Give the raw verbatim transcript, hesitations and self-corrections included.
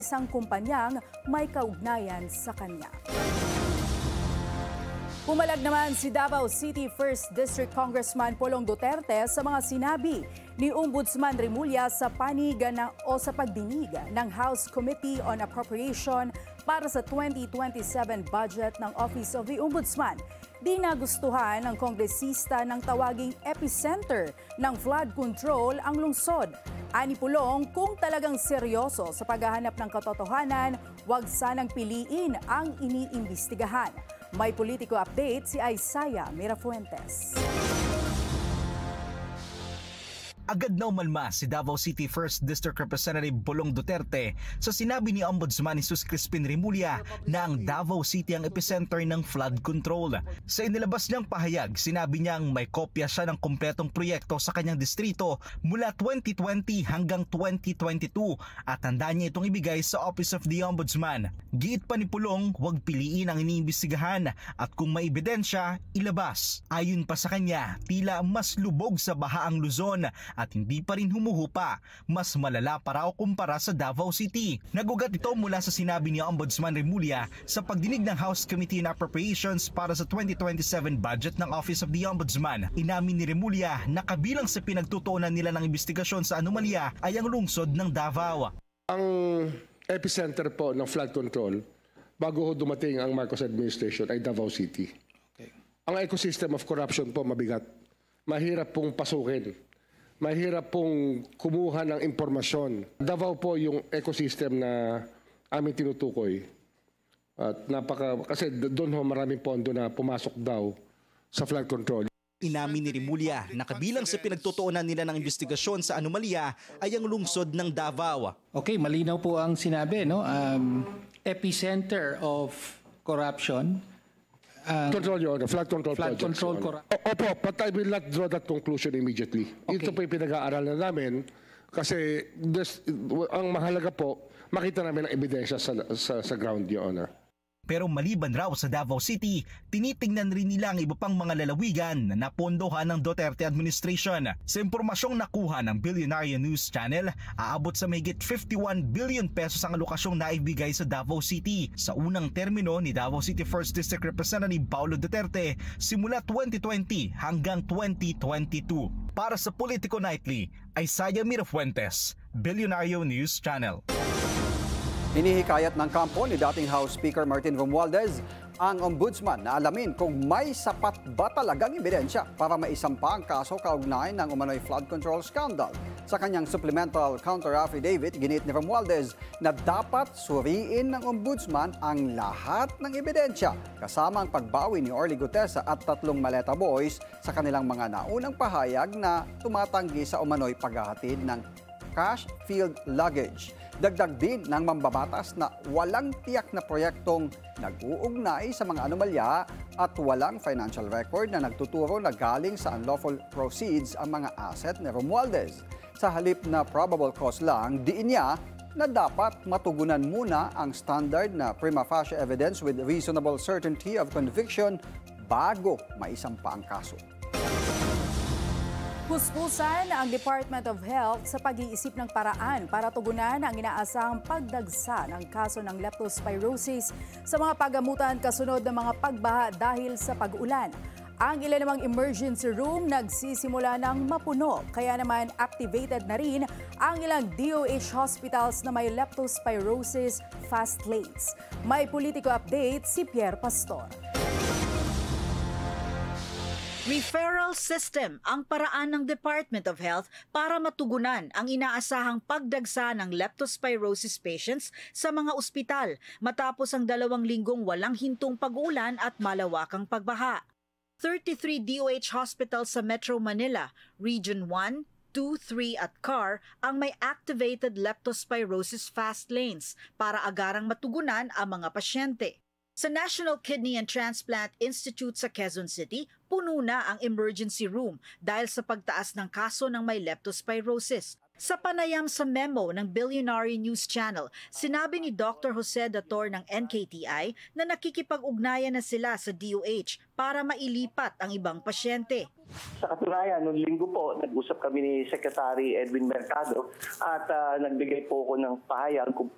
isang kumpanyang may kaugnayan sa kanya. Pumalag naman si Davao City first District Congressman Polong Duterte sa mga sinabi ni Ombudsman Remulla sa panigan ng, o sa pagdinig ng House Committee on Appropriation para sa twenty twenty-seven budget ng Office of the Ombudsman. Di nagustuhan ng kongresista ng tawaging epicenter ng flood control ang lungsod. Ani Pulong, kung talagang seryoso sa paghahanap ng katotohanan, huwag sanang piliin ang iniimbestigahan. May politiko update si Isaiah Mirafuentes. Agad na umalma si Davao City first District Representative Polong Duterte sa sinabi ni Ombudsman Jesus Crispin Remulla na ang Davao City ang epicenter ng flood control. Sa inilabas niyang pahayag, sinabi niyang may kopya siya ng kumpletong proyekto sa kanyang distrito mula twenty twenty hanggang twenty twenty-two at handa niya itong ibigay sa Office of the Ombudsman. Giit pa ni Pulong, huwag piliin ang iniimbestigahan at kung may ebidensya, ilabas. Ayon pa sa kanya, tila mas lubog sa baha ang Luzon at hindi pa rin humuhupa. Mas malala pa raw kumpara sa Davao City. Nagugat ito mula sa sinabi ni Ombudsman Remulla sa pagdinig ng House Committee on Appropriations para sa twenty twenty-seven budget ng Office of the Ombudsman. Inamin ni Remulla na kabilang sa pinagtutuunan nila ng investigasyon sa anomalya ay ang lungsod ng Davao. Ang epicenter po ng flood control bago ho dumating ang Marcos administration ay Davao City. Okay. Ang ecosystem of corruption po mabigat. Mahirap pong pasukin. Mahirap pong kumuha ng impormasyon. Davao po yung ecosystem na aming tinutukoy. At napaka, kasi doon ho maraming pondo na pumasok daw sa flood control. Inamin ni Remulla na kabilang sa pinagtutuunan nila ng investigasyon sa anomalya ay ang lungsod ng Davao. Okay, malinaw po ang sinabi, no? Um, epicenter of corruption. Uh, control yun, flood control flood projects. Control O- Opo, but I will not draw that conclusion immediately. Okay. Ito po yung pinag-aaralan namin kasi this, ang mahalaga po, makita namin ang ebidensya sa, sa, sa ground, Your Honor. Pero maliban raw sa Davao City, tinitingnan rin nila ang iba pang mga lalawigan na napondohan ng Duterte administration. Sa impormasyong nakuha ng Billionaire News Channel, aabot sa mahigit fifty-one billion pesos ang alokasyong naibigay sa Davao City sa unang termino ni Davao City first District Representative Paulo Duterte simula twenty twenty hanggang twenty twenty-two. Para sa Politico Nightly, Isaiah Mirafuentes, Billionaire News Channel. Hinihikayat ng kampo ni dating House Speaker Martin Romualdez ang ombudsman na alamin kung may sapat ba talagang ebidensya para maisampa ang kaso kaugnay ng umano'y flood control scandal. Sa kanyang supplemental counter-affidavit, ginit ni Romualdez na dapat suriin ng ombudsman ang lahat ng ebidensya kasama ang pagbawi ni Orly Gutesa at tatlong Maleta Boys sa kanilang mga naunang pahayag na tumatanggi sa umano'y paghahatid ng cash field luggage. Dagdag din ng mambabatas na walang tiyak na proyektong nag-uugnay sa mga anomalya at walang financial record na nagtuturo na galing sa unlawful proceeds ang mga asset ni Romualdez. Sa halip na probable cause lang, diin niya na dapat matugunan muna ang standard na prima facie evidence with reasonable certainty of conviction bago maisampa ang kaso. Puspusan ang Department of Health sa pag-iisip ng paraan para tugunan ang inaasahang pagdagsa ng kaso ng leptospirosis sa mga pagamutan kasunod ng mga pagbaha dahil sa pag-ulan. Ang ilan namang emergency room nagsisimula ng mapuno, kaya naman activated na rin ang ilang D O H hospitals na may leptospirosis fast lanes. May politiko update si Pierre Pastor. Referral system ang paraan ng Department of Health para matugunan ang inaasahang pagdagsa ng leptospirosis patients sa mga ospital matapos ang dalawang linggong walang hintong pag-ulan at malawakang pagbaha. thirty-three D O H hospitals sa Metro Manila, Region one, two, three at C A R ang may activated leptospirosis fast lanes para agarang matugunan ang mga pasyente. Sa National Kidney and Transplant Institute sa Quezon City, puno na ang emergency room dahil sa pagtaas ng kaso ng may leptospirosis. Sa panayam sa memo ng Billionaire News Channel, sinabi ni Doctor Jose Dator ng N K T I na nakikipag-ugnayan na sila sa D O H para mailipat ang ibang pasyente. Sa katunayan, noong linggo po, nag-usap kami ni Secretary Edwin Mercado at uh, nagbigay po ako ng pahayag kung